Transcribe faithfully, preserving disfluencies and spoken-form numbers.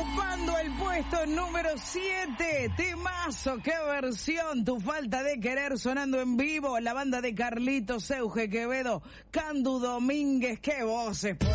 ocupando el puesto número siete. Temazo, qué versión. Tu falta de querer sonando en vivo. La banda de Carlitos, Euge Quevedo, Candu Domínguez. Qué voces.